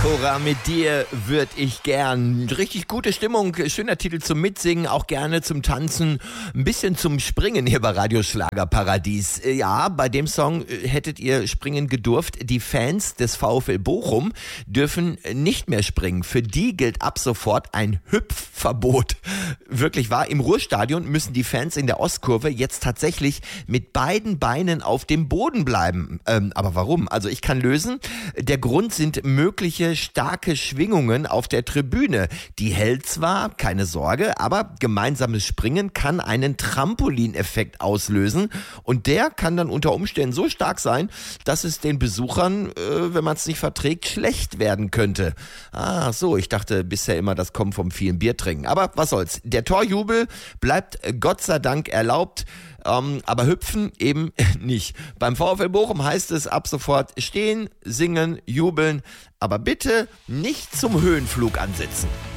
Cora, mit dir würd ich gern. Richtig gute Stimmung, schöner Titel zum Mitsingen, auch gerne zum Tanzen, ein bisschen zum Springen hier bei Radio Schlagerparadies. Ja, bei dem Song hättet ihr springen gedurft. Die Fans des VfL Bochum dürfen nicht mehr springen. Für die gilt ab sofort ein Hüpfverbot. Wirklich wahr, im Ruhrstadion müssen die Fans in der Ostkurve jetzt tatsächlich mit beiden Beinen auf dem Boden bleiben. Aber warum? Also ich kann lösen. Der Grund sind mögliche starke Schwingungen auf der Tribüne. Die hält zwar, keine Sorge, aber gemeinsames Springen kann einen Trampolineffekt auslösen und der kann dann unter Umständen so stark sein, dass es den Besuchern, wenn man es nicht verträgt, schlecht werden könnte. Ah, so, ich dachte bisher immer, das kommt vom vielen Biertrinken. Aber was soll's, der Torjubel bleibt Gott sei Dank erlaubt. Aber hüpfen eben nicht. Beim VfL Bochum heißt es ab sofort stehen, singen, jubeln, aber bitte nicht zum Höhenflug ansetzen.